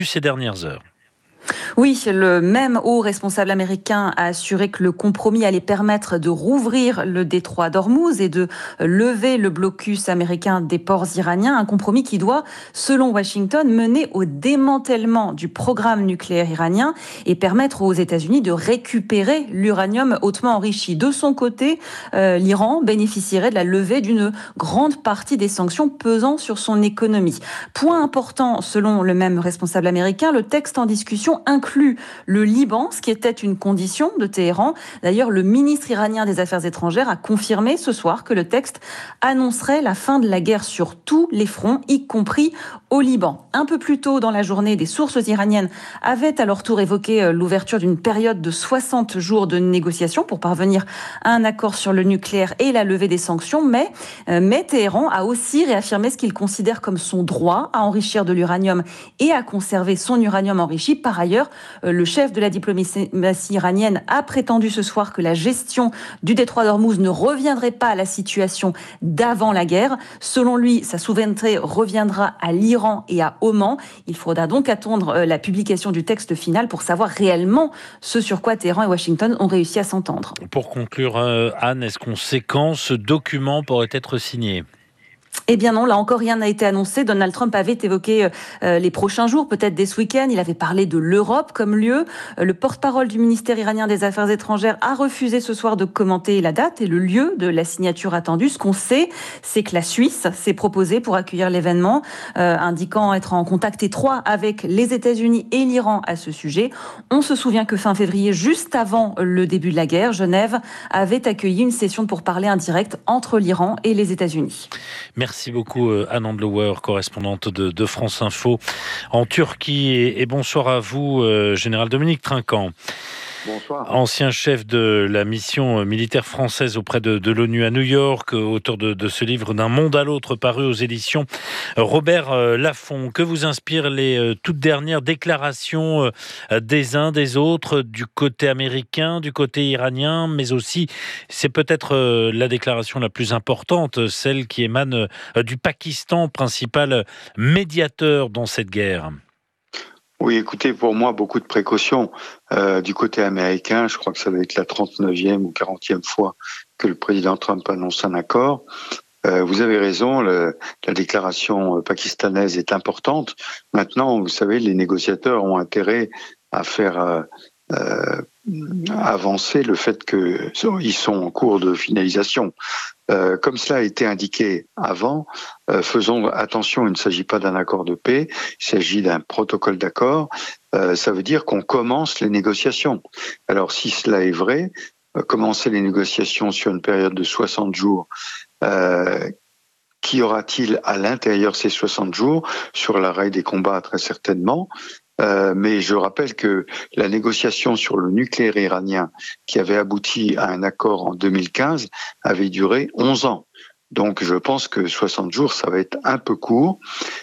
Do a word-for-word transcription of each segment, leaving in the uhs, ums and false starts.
ces dernières heures. Oui, le même haut responsable américain a assuré que le compromis allait permettre de rouvrir le détroit d'Ormuz et de lever le blocus américain des ports iraniens. Un compromis qui doit, selon Washington, mener au démantèlement du programme nucléaire iranien et permettre aux États-Unis de récupérer l'uranium hautement enrichi. De son côté, euh, l'Iran bénéficierait de la levée d'une grande partie des sanctions pesant sur son économie. Point important, selon le même responsable américain, le texte en discussion inclut le Liban, ce qui était une condition de Téhéran. D'ailleurs, le ministre iranien des Affaires étrangères a confirmé ce soir que le texte annoncerait la fin de la guerre sur tous les fronts, y compris au Liban. Un peu plus tôt dans la journée, des sources iraniennes avaient à leur tour évoqué l'ouverture d'une période de soixante jours de négociations pour parvenir à un accord sur le nucléaire et la levée des sanctions. Mais, mais Téhéran a aussi réaffirmé ce qu'il considère comme son droit à enrichir de l'uranium et à conserver son uranium enrichi. Par ailleurs, le chef de la diplomatie iranienne a prétendu ce soir que la gestion du détroit d'Ormuz ne reviendrait pas à la situation d'avant la guerre. Selon lui, sa souveraineté reviendra à l'Iran et à Oman. Il faudra donc attendre la publication du texte final pour savoir réellement ce sur quoi Téhéran et Washington ont réussi à s'entendre. Pour conclure, Anne, est-ce qu'on sait quand ce document pourrait être signé ? Eh bien non, là encore rien n'a été annoncé. Donald Trump avait évoqué euh, les prochains jours, peut-être dès ce week-end. Il avait parlé de l'Europe comme lieu. Euh, le porte-parole du ministère iranien des Affaires étrangères a refusé ce soir de commenter la date et le lieu de la signature attendue. Ce qu'on sait, c'est que la Suisse s'est proposée pour accueillir l'événement, euh, indiquant être en contact étroit avec les États-Unis et l'Iran à ce sujet. On se souvient que fin février, juste avant le début de la guerre, Genève avait accueilli une session pour parler indirect entre l'Iran et les États-Unis. Merci beaucoup Anne Andlauer, correspondante de, de France Info en Turquie. Et, et bonsoir à vous, euh, Général Dominique Trinquant. Bonsoir. Ancien chef de la mission militaire française auprès de, de l'ONU à New York, auteur de, de ce livre D'un monde à l'autre paru aux éditions Robert Laffont. Que vous inspirent les toutes dernières déclarations des uns, des autres, du côté américain, du côté iranien, mais aussi, c'est peut-être la déclaration la plus importante, celle qui émane du Pakistan, principal médiateur dans cette guerre? Oui, écoutez, pour moi, beaucoup de précautions. Euh, du côté américain, je crois que ça va être la trente-neuvième ou quarantième fois que le président Trump annonce un accord. Euh, vous avez raison, le, la déclaration pakistanaise est importante. Maintenant, vous savez, les négociateurs ont intérêt à faire euh, euh, avancer le fait qu'ils sont en cours de finalisation. Euh, comme cela a été indiqué avant, euh, faisons attention, il ne s'agit pas d'un accord de paix, il s'agit d'un protocole d'accord. Euh, ça veut dire qu'on commence les négociations. Alors si cela est vrai, euh, commencer les négociations sur une période de soixante jours, euh, qu'y aura-t-il à l'intérieur de ces soixante jours? Sur l'arrêt des combats, très certainement. Euh, mais je rappelle que la négociation sur le nucléaire iranien, qui avait abouti à un accord en deux mille quinze, avait duré onze ans. Donc je pense que soixante jours, ça va être un peu court.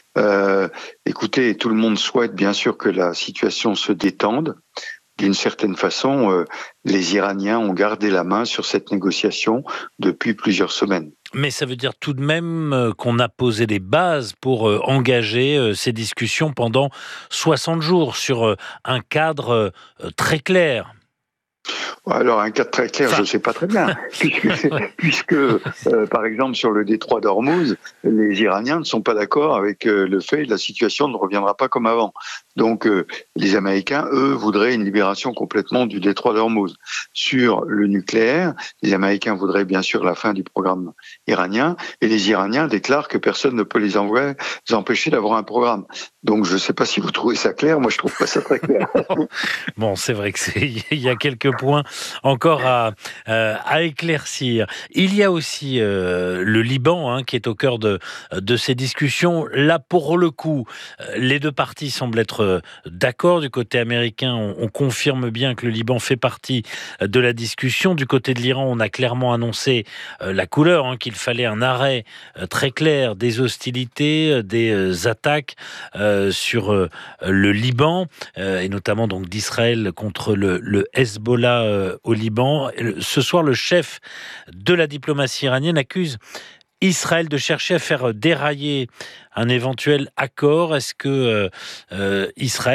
Euh, écoutez, tout le monde souhaite bien sûr que la situation se détende. D'une certaine façon, euh, les Iraniens ont gardé la main sur cette négociation depuis plusieurs semaines. Mais ça veut dire tout de même qu'on a posé des bases pour engager ces discussions pendant soixante jours sur un cadre très clair. Alors, un cadre très clair, enfin... je ne sais pas très bien, puisque, puisque euh, par exemple, sur le détroit d'Ormuz, les Iraniens ne sont pas d'accord avec euh, le fait que la situation ne reviendra pas comme avant. Donc, euh, les Américains, eux, voudraient une libération complètement du détroit d'Ormuz. Sur le nucléaire, les Américains voudraient bien sûr la fin du programme iranien, et les Iraniens déclarent que personne ne peut les, envoyer, les empêcher d'avoir un programme. Donc, je ne sais pas si vous trouvez ça clair, moi je trouve pas ça très clair. Bon, c'est vrai que c'est, il y a quelques points encore à, euh, à éclaircir. Il y a aussi euh, le Liban hein, qui est au cœur de, de ces discussions. Là, pour le coup, les deux parties semblent être d'accord. Du côté américain, on, on confirme bien que le Liban fait partie de la discussion. Du côté de l'Iran, on a clairement annoncé euh, la couleur, hein, qu'il fallait un arrêt euh, très clair des hostilités, euh, des euh, attaques euh, sur euh, le Liban, euh, et notamment donc d'Israël contre le, le Hezbollah euh, au Liban. Ce soir, le chef de la diplomatie iranienne accuse Israël de chercher à faire dérailler un éventuel accord. Est-ce que euh, euh, Israël